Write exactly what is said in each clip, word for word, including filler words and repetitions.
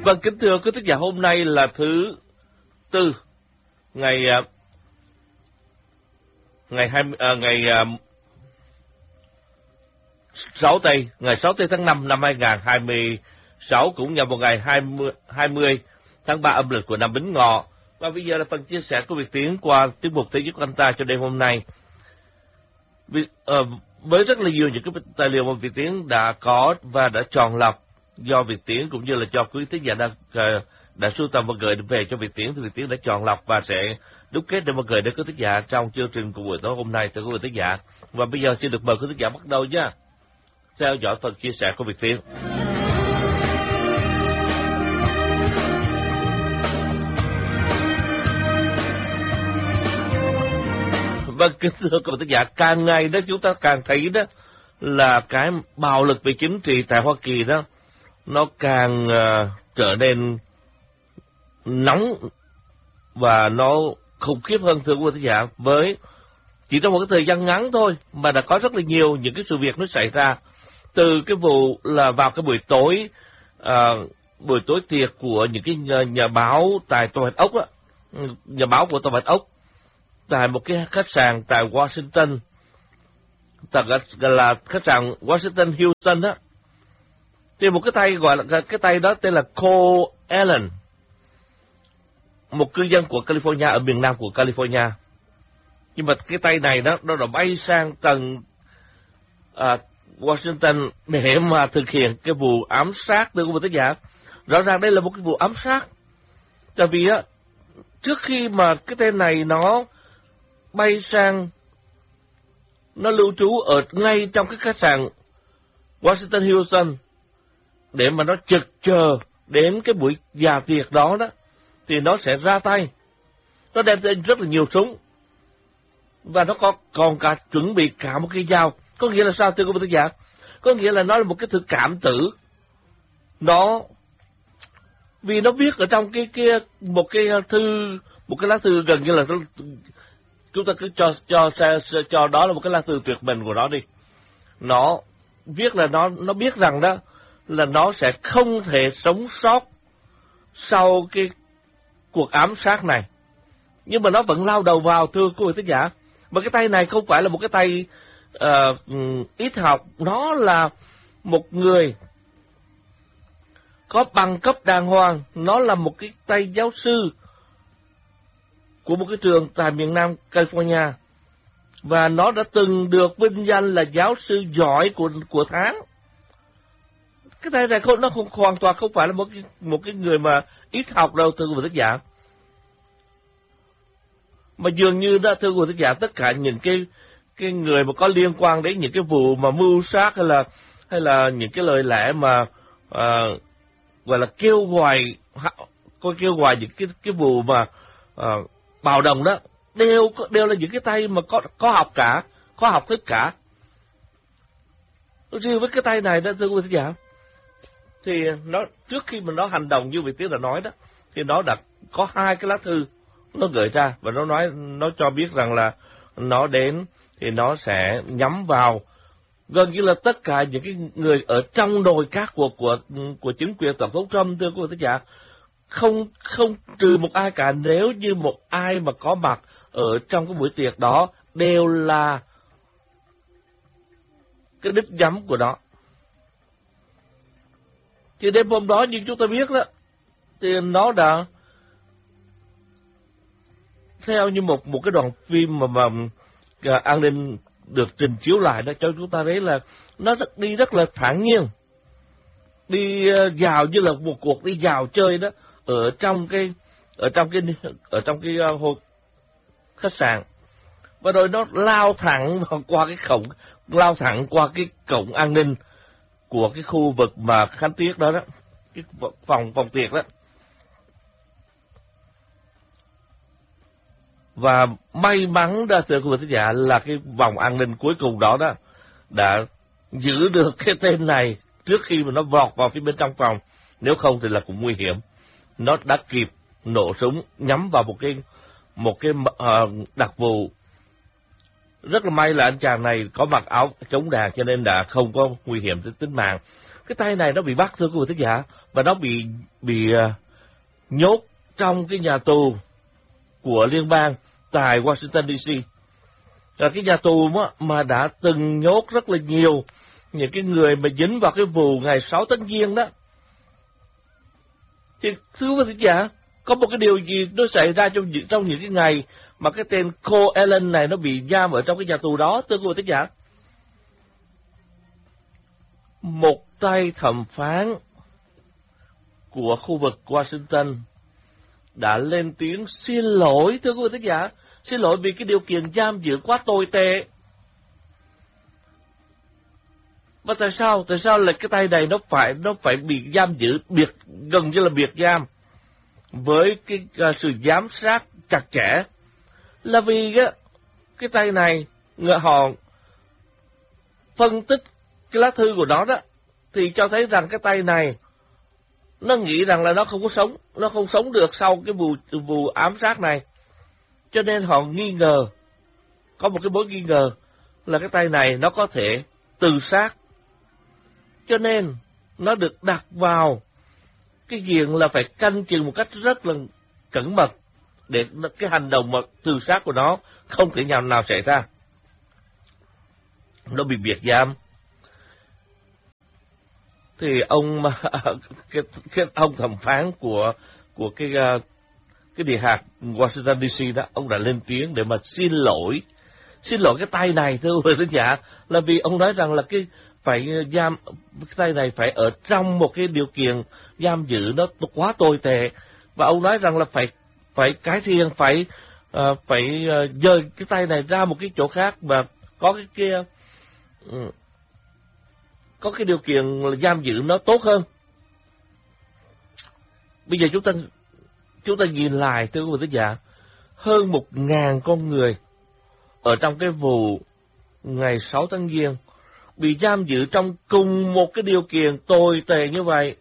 Vâng, kính thưa quý thính giả, hôm nay là thứ tư, ngày ngày hai à, ngày à, sáu tây, ngày sáu tây tháng năm năm hai nghìn không trăm hai mươi sáu, cũng nhằm vào ngày hai mươi tháng ba âm lịch của năm Bính Ngọ. Và bây giờ là phần chia sẻ của Việt Tiến qua tiết mục Thế giới của anh ta cho đêm hôm nay. Vì, uh, với rất là nhiều những cái tài liệu mà Việt Tiến đã có và đã chọn lọc do Việt Tiến cũng như là cho quý thính giả đã uh, đã sưu tầm và gửi về cho Việt Tiến, thì Việt Tiến đã chọn lọc và sẽ đúc kết để mà gửi đến quý thính giả trong chương trình của buổi tối hôm nay từ quý thính giả. Và bây giờ xin được mời quý thính giả bắt đầu nhé, theo dõi phần chia sẻ của Việt Tiến. Vâng, kính thưa quý thính giả, càng ngày đó chúng ta càng thấy đó là cái bạo lực về chính trị tại Hoa Kỳ đó nó càng uh, trở nên nóng và nó khủng khiếp hơn, thưa quý thính giả. Với chỉ trong một cái thời gian ngắn thôi mà đã có rất là nhiều những cái sự việc nó xảy ra, từ cái vụ là vào cái buổi tối uh, buổi tối tiệc của những cái nhà, nhà báo tại Tòa Bạch Ốc á, nhà báo của Tòa Bạch Ốc tại một cái khách sạn tại Washington, tại là khách sạn Washington Houston đó, thì một cái tay gọi là cái tay đó tên là Cole Allen, một cư dân của California, ở miền nam của California. Nhưng mà cái tay này đó nó đã bay sang tầng à, Washington để mà thực hiện cái vụ ám sát, từ của tác giả. Rõ ràng đây là một cái vụ ám sát, tại vì á, trước khi mà cái tên này nó bay sang, nó lưu trú ở ngay trong cái khách sạn Washington Houston để mà nó trực chờ đến cái buổi dạ tiệc đó đó, thì nó sẽ ra tay. Nó đem đến rất là nhiều súng và nó có còn cả chuẩn bị cả một cái dao. Có nghĩa là sao, thưa quý vị khán giả? Có nghĩa là nó là một cái thứ cảm tử. Nó vì nó viết ở trong cái kia một cái thư, một cái lá thư gần như là chúng ta cứ cho cho cho, cho đó là một cái lá thư tuyệt mệnh của nó đi. Nó viết là nó nó biết rằng đó là nó sẽ không thể sống sót sau cái cuộc ám sát này, nhưng mà nó vẫn lao đầu vào, thưa quý vị khán giả. Mà cái tay này không phải là một cái tay uh, ít học, nó là một người có bằng cấp đàng hoàng, nó là một cái tay giáo sư của một cái trường tại miền nam California, và nó đã từng được vinh danh là giáo sư giỏi của của tháng. Cái tay này không, nó không hoàn toàn không phải là một cái, một cái người mà ít học đâu, thưa quý vị khán giả. Mà dường như đó, thưa quý vị khán giả, tất cả những cái cái người mà có liên quan đến những cái vụ mà mưu sát hay là hay là những cái lời lẽ mà uh, gọi là kêu gọi coi kêu gọi những cái cái vụ mà uh, bạo động đó, đều đều là những cái tay mà có có học cả, có học thức cả. Riêng với cái tay này đó, thưa quý vị khán giả, thì nó trước khi mà nó hành động như Việt Tiến đã nói đó, thì nó đã có hai cái lá thư nó gửi ra, và nó nói, nó cho biết rằng là nó đến thì nó sẽ nhắm vào gần như là tất cả những cái người ở trong đồi cát của của của chính quyền tổng thống Trump, thưa quý vị khán giả, không không trừ một ai cả. Nếu như một ai mà có mặt ở trong cái buổi tiệc đó đều là cái đích nhắm của nó. Thì đêm hôm đó, như chúng ta biết đó, thì nó đã theo như một một cái đoạn phim mà mà uh, an ninh được trình chiếu lại đó, cho chúng ta thấy là nó rất, đi rất là thản nhiên, đi uh, vào như là một cuộc đi vào chơi đó, ở trong cái ở trong cái ở trong cái uh, hồ, khách sạn, và rồi nó lao thẳng qua cái cổng, lao thẳng qua cái cổng an ninh của cái khu vực mà khánh tiết đó đó, cái phòng phòng tiệc đó. Và may mắn đó, thưa quý vị khán giả, là cái vòng an ninh cuối cùng đó đó đã giữ được cái tên này trước khi mà nó vọt vào phía bên trong phòng. Nếu không thì là cũng nguy hiểm. Nó đã kịp nổ súng nhắm vào một cái một cái uh, đặc vụ. Rất là may là anh chàng này có mặc áo chống đạn cho nên đã không có nguy hiểm tới tính mạng. cái tay này nó bị bắt, thưa quý vị thính giả, và nó bị bị uh, nhốt trong cái nhà tù của liên bang tại Washington đê xê. Là cái nhà tù mà, mà đã từng nhốt rất là nhiều những cái người mà dính vào cái vụ ngày sáu tháng Giêng đó. Thì thưa quý vị thính giả, có một cái điều gì nó xảy ra trong, trong những cái ngày mà cái tên Cole Allen này nó bị giam ở trong cái nhà tù đó, thưa quý vị thính giả? Một tay thẩm phán của khu vực Washington đã lên tiếng xin lỗi, thưa quý vị thính giả, xin lỗi vì cái điều kiện giam giữ quá tồi tệ. Và tại sao? Tại sao là cái tay này nó phải nó phải bị giam giữ biệt gần như là biệt giam với cái uh, sự giám sát chặt chẽ? Là vì cái, cái tay này họ phân tích cái lá thư của nó đó thì cho thấy rằng cái tay này nó nghĩ rằng là nó không có sống, nó không sống được sau cái vụ vụ ám sát này. Cho nên họ nghi ngờ, có một cái mối nghi ngờ là cái tay này nó có thể tự sát. Cho nên nó được đặt vào cái diện là phải canh chừng một cách rất là cẩn mật để cái hành động mà tự sát của nó không thể nào nào xảy ra. Nó bị biệt giam. Thì ông cái, cái ông thẩm phán của của cái cái địa hạt Washington đê xê đó, ông đã lên tiếng để mà xin lỗi, xin lỗi cái tay này, thưa quý vị khán giả, là vì ông nói rằng là cái phải giam cái tay này phải ở trong một cái điều kiện giam giữ nó quá tồi tệ, và ông nói rằng là phải phải cải thiện, phải uh, phải uh, dời cái tay này ra một cái chỗ khác và có cái kia uh, có cái điều kiện giam giữ nó tốt hơn. Bây giờ chúng ta chúng ta nhìn lại, thưa quý vị khán giả, hơn một ngàn con người ở trong cái vụ ngày sáu tháng Giêng bị giam giữ trong cùng một cái điều kiện tồi tệ như vậy.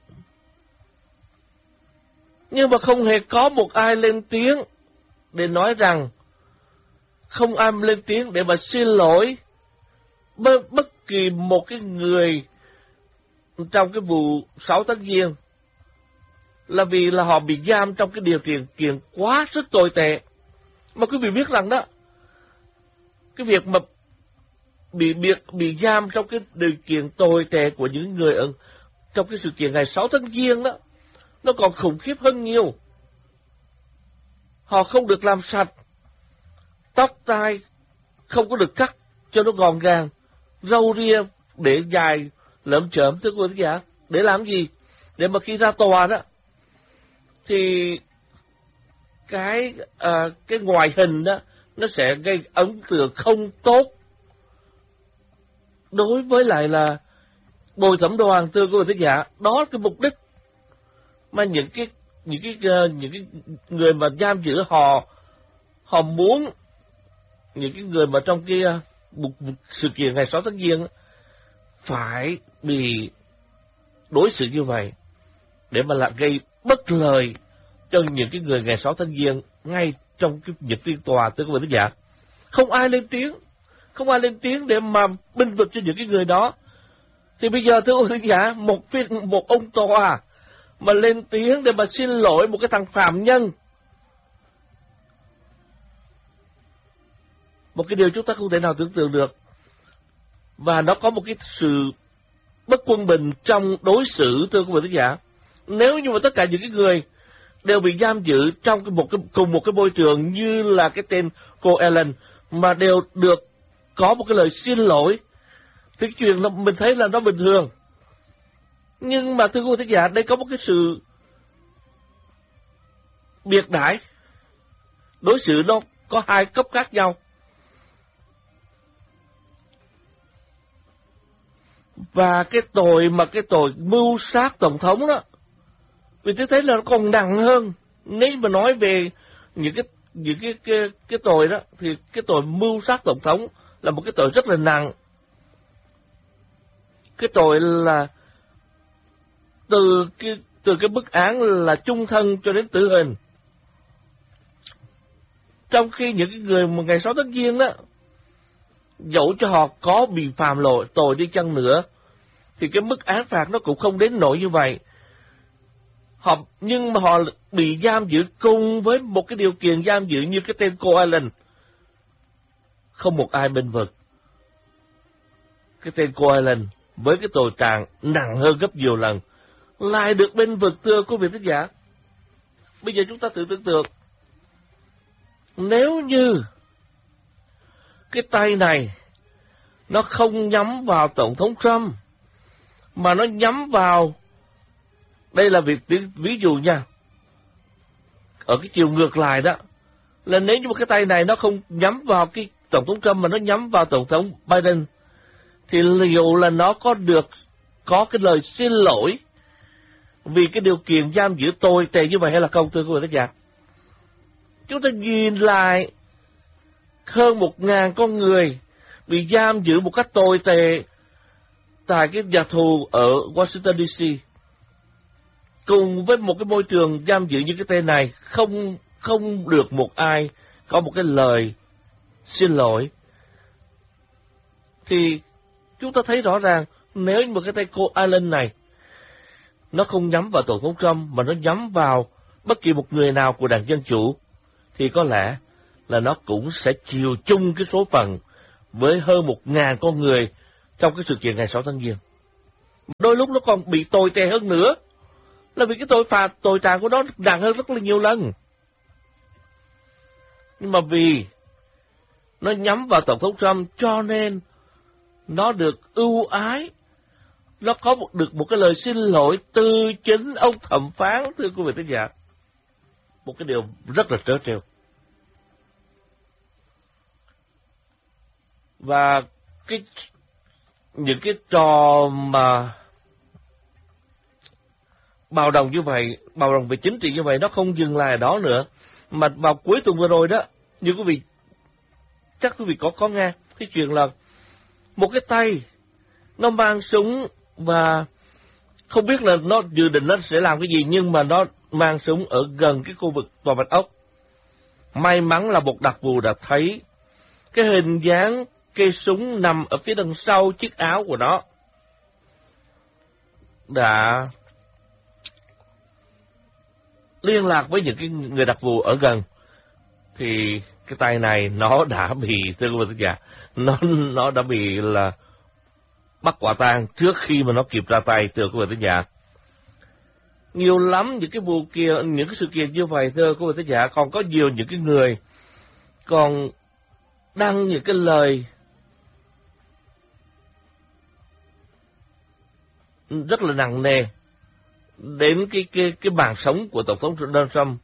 Nhưng mà không hề có một ai lên tiếng để nói rằng, không ai lên tiếng để mà xin lỗi bất, bất kỳ một cái người trong cái vụ sáu tháng Giêng, là vì là họ bị giam trong cái điều kiện kiện quá rất tồi tệ. Mà quý vị biết rằng đó, cái việc mà bị bị bị giam trong cái điều kiện tồi tệ của những người ở trong cái sự kiện ngày sáu tháng Giêng đó, nó còn khủng khiếp hơn nhiều. Họ không được làm sạch, tóc tai không có được cắt cho nó gọn gàng, râu ria để dài lởm chởm, thưa quý vị giả. Để làm gì? Để mà khi ra tòa đó thì cái à, cái ngoại hình đó nó sẽ gây ấn tượng không tốt đối với lại là bồi thẩm đoàn, thưa quý vị thính giả. Đó là cái mục đích mà những cái những cái uh, những cái người mà giam giữ họ họ muốn những cái người mà trong cái uh, một, một sự kiện ngày sáu tháng Giêng phải bị đối xử như vậy để mà lại gây bất lợi cho những cái người ngày sáu tháng Giêng ngay trong cái những phiên tòa, thưa quý vị thính giả. Không ai lên tiếng, không ai lên tiếng để mà binh vực cho những cái người đó. Thì bây giờ thưa quý vị thính giả, một phiên một ông tòa mà lên tiếng để mà xin lỗi một cái thằng phạm nhân, một cái điều chúng ta không thể nào tưởng tượng được. Và nó có một cái sự bất quân bình trong đối xử, thưa quý vị thính giả. Nếu như mà tất cả những cái người đều bị giam giữ trong một cái, cùng một cái môi trường như là cái tên cô Ellen, mà đều được có một cái lời xin lỗi, thì cái chuyện nó, mình thấy là nó bình thường. Nhưng mà thưa quý vị thính giả, đây có một cái sự biệt đãi, đối xử nó có hai cấp khác nhau. Và cái tội mà cái tội mưu sát tổng thống đó, vì tôi thấy là nó còn nặng hơn. Nếu mà nói về những cái những cái cái cái tội đó, thì cái tội mưu sát tổng thống là một cái tội rất là nặng. Cái tội là từ cái từ cái bức án là chung thân cho đến tử hình. Trong khi những cái người mà ngày sáu tháng Giêng đó, dẫu cho họ có bị phạm lỗi tội đi chăng nữa, thì cái mức án phạt nó cũng không đến nỗi như vậy. Họ, nhưng mà họ bị giam giữ cùng với một cái điều kiện giam giữ như cái tên cô Allen. Không một ai bên vực cái tên cô Allen với cái tội trạng nặng hơn gấp nhiều lần lại được bên vực, thưa quý vị thính giả. Bây giờ chúng ta tự tưởng tượng, nếu như cái tay này nó không nhắm vào Tổng thống Trump, mà nó nhắm vào, đây là việc ví dụ nha, ở cái chiều ngược lại đó, là nếu như một cái tay này nó không nhắm vào cái Tổng thống Trump mà nó nhắm vào Tổng thống Biden, thì liệu là nó có được có cái lời xin lỗi vì cái điều kiện giam giữ tồi tệ như vậy hay là không, thưa quý vị khán giả? Chúng ta nhìn lại hơn một ngàn con người bị giam giữ một cách tồi tệ tại cái nhà tù ở Washington D C, cùng với một cái môi trường giam giữ như cái tên này, không không được một ai có một cái lời xin lỗi. Thì chúng ta thấy rõ ràng, nếu như một cái tay cô Allen này nó không nhắm vào Tổng thống Trump mà nó nhắm vào bất kỳ một người nào của Đảng Dân Chủ, thì có lẽ là nó cũng sẽ chịu chung cái số phận với hơn một ngàn con người trong cái sự kiện ngày sáu tháng Giêng. Đôi lúc nó còn bị tồi tệ hơn nữa, là vì cái tội phạt, tội trạng của nó nặng hơn rất là nhiều lần. Nhưng mà vì nó nhắm vào Tổng thống Trump cho nên nó được ưu ái, nó có một, được một cái lời xin lỗi từ chính ông thẩm phán, thưa quý vị khán giả. Một cái điều rất là trớ trêu. Và cái những cái trò mà bạo động như vậy, bạo động về chính trị như vậy, nó không dừng lại ở đó nữa. Mà vào cuối tuần vừa rồi đó, như quý vị, chắc quý vị có có nghe cái chuyện là một cái tay nó mang súng và không biết là nó dự định nó sẽ làm cái gì, nhưng mà nó mang súng ở gần cái khu vực tòa Bạch Ốc. May mắn là một đặc vụ đã thấy cái hình dáng cây súng nằm ở phía đằng sau chiếc áo của nó, đã liên lạc với những cái người đặc vụ ở gần. Thì cái tay này nó đã bị, thưa quý vị khán giả, nó nó đã bị là bắt quả tang trước khi mà nó kịp ra tay, thưa quý vị khán giả. Nhiều lắm những cái vụ kia, những cái sự kiện như vậy, thưa quý vị khán giả. Còn có nhiều những cái người còn đăng những cái lời rất là nặng nề đến cái cái cái mạng sống của Tổng thống Donald Trump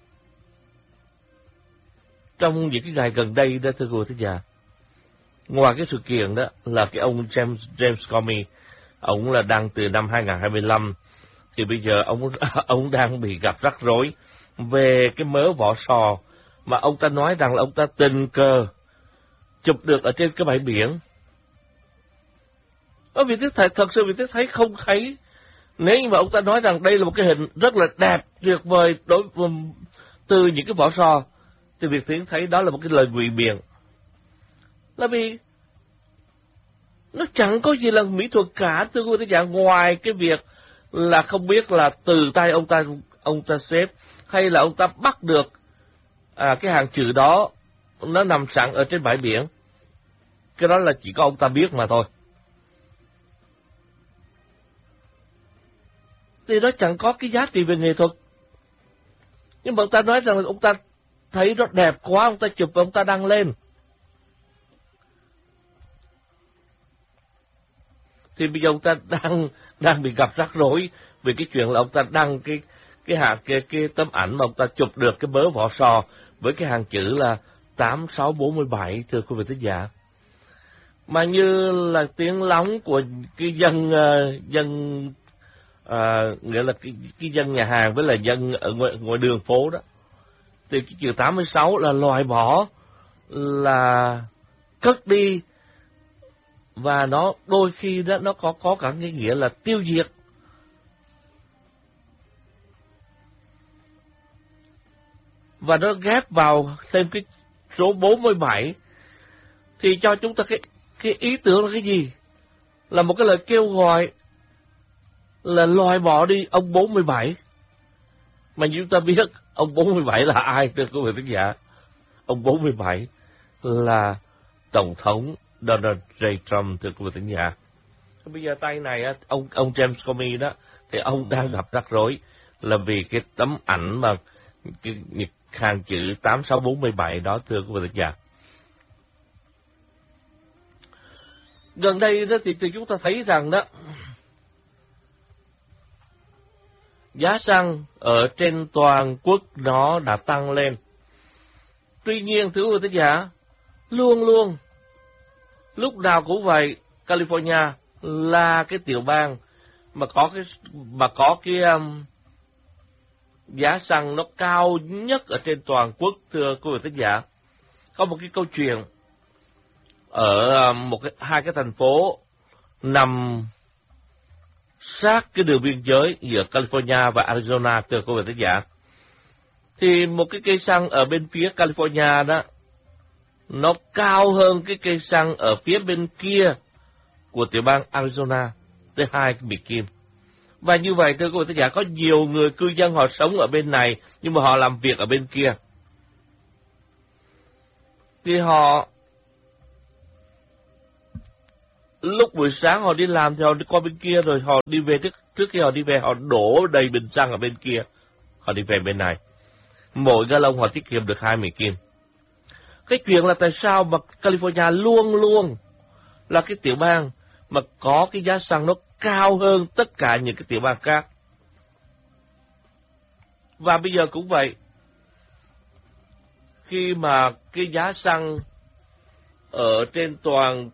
trong những cái ngày gần đây đó, thưa quý vị khán giả. Ngoài cái sự kiện đó là cái ông James James Comey, ông là đang từ năm hai không hai lăm, thì bây giờ ông ông đang bị gặp rắc rối về cái mớ vỏ sò mà ông ta nói rằng là ông ta tình cờ chụp được ở trên cái bãi biển. Ở vị thế thật, thật sự vị thế thấy không thấy. Nếu như mà ông ta nói rằng đây là một cái hình rất là đẹp, tuyệt vời đối từ những cái vỏ sò, thì Việt Tiến thấy đó là một cái lời ngụy biện. Là vì nó chẳng có gì là mỹ thuật cả, thưa quý vị khán giả, ngoài cái việc là không biết là từ tay ông ta ông ta xếp hay là ông ta bắt được à, cái hàng chữ đó nó nằm sẵn ở trên bãi biển. Cái đó là chỉ có ông ta biết mà thôi. Thì nó chẳng có cái giá trị về nghệ thuật. Nhưng mà ông ta nói rằng là ông ta thấy nó đẹp quá, ông ta chụp và ông ta đăng lên. Thì bây giờ ông ta đang đang bị gặp rắc rối về cái chuyện là ông ta đăng cái cái hạt cái cái tấm ảnh mà ông ta chụp được cái bớ vỏ sò với cái hàng chữ là tám sáu bốn bảy, thưa quý vị thính giả. Mà như là tiếng lóng của cái dân uh, dân uh, nghĩa là cái, cái dân nhà hàng với là dân ở ngoài, ngoài đường phố đó, thì cái chữ tám mươi sáu là loại bỏ, là cất đi, và nó đôi khi đó nó có có cả cái nghĩa là tiêu diệt. Và nó ghép vào thêm cái số bốn mươi bảy thì cho chúng ta cái cái ý tưởng là cái gì? Là một cái lời kêu gọi là loại bỏ đi ông bốn mươi bảy. Mà như chúng ta biết, ông bốn mươi bảy là ai thưa quý vị khán giả? Ông bốn mươi bảy là Tổng thống Donald J. Trump thưa quý vị khán giả. Bây giờ tay này, ông ông James Comey đó, thì ông đang gặp rắc rối là vì cái tấm ảnh mà cái, cái hàng chữ tám sáu bốn bảy đó thưa quý vị khán giả. Gần đây đó thì, thì chúng ta thấy rằng đó, giá xăng ở trên toàn quốc nó đã tăng lên. Tuy nhiên thưa quý vị khán giả, luôn luôn, lúc nào cũng vậy, California là cái tiểu bang mà có cái mà có cái um, giá xăng nó cao nhất ở trên toàn quốc thưa quý vị khán giả. Có một cái câu chuyện ở um, một cái hai cái thành phố nằm sát cái đường biên giới giữa California và Arizona thưa quý vị khán giả. Thì một cái cây xăng ở bên phía California đó nó cao hơn cái cây xăng ở phía bên kia của tiểu bang Arizona tới hai cái Mỹ Kim. Và như vậy thưa quý vị khán giả, có nhiều người cư dân họ sống ở bên này nhưng mà họ làm việc ở bên kia. Thì họ lúc buổi sáng họ đi làm thì họ đi qua bên kia, rồi họ đi về trước, trước khi họ đi về họ đổ đầy bình xăng ở bên kia. Họ đi về bên này. Mỗi gallon họ tiết kiệm được hai Mỹ Kim. Cái chuyện là tại sao mà California luôn luôn là cái tiểu bang mà có cái giá xăng nó cao hơn tất cả những cái tiểu bang khác. Và bây giờ cũng vậy. Khi mà cái giá xăng ở trên toàn